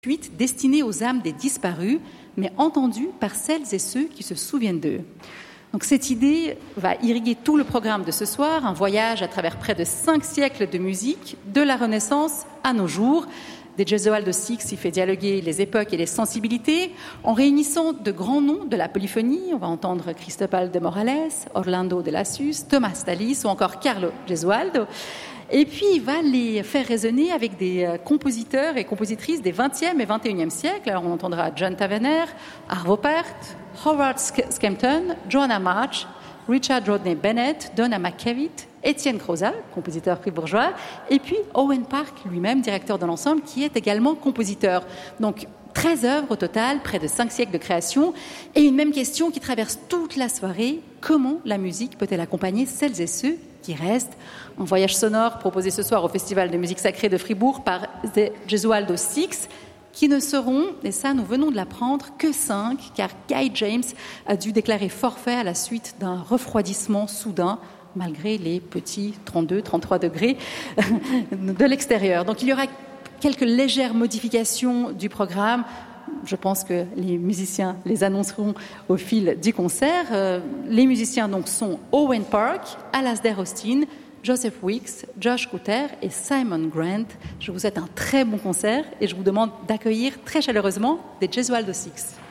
suite destinée aux âmes des disparus, mais entendue par celles et ceux qui se souviennent d'eux. Donc cette idée va irriguer tout le programme de ce soir, un voyage à travers près de 5 siècles de musique, de la Renaissance à nos jours. De Gesualdo Six y fait dialoguer les époques et les sensibilités en réunissant de grands noms de la polyphonie. On va entendre Cristobal de Morales, Orlando de Lassus, Thomas Tallis ou encore Carlo Gesualdo. Et puis, il va les faire résonner avec des compositeurs et compositrices des 20e et 21e siècles. Alors, on entendra John Tavener, Arvo Pärt, Howard Skempton, Joanna March, Richard Rodney Bennett, Donna McKevitt, Étienne Crozat, compositeur fribourgeois, et puis Owen Park lui-même, directeur de l'ensemble, qui est également compositeur. Donc, 13 œuvres au total, près de 5 siècles de création, et une même question qui traverse toute la soirée. Comment la musique peut-elle accompagner celles et ceux qui restent? Un voyage sonore proposé ce soir au Festival de musique sacrée de Fribourg par The Gesualdo Six, qui ne seront, et ça nous venons de l'apprendre, que 5, car Guy James a dû déclarer forfait à la suite d'un refroidissement soudain, malgré les petits 32-33 degrés de l'extérieur. Donc il y aura quelques légères modifications du programme. Je pense que les musiciens les annonceront au fil du concert. Les musiciens donc sont Owen Park, Alasdair Austin, Joseph Weeks, Josh Kutter et Simon Grant. Je vous souhaite un très bon concert et je vous demande d'accueillir très chaleureusement The Gesualdo Six.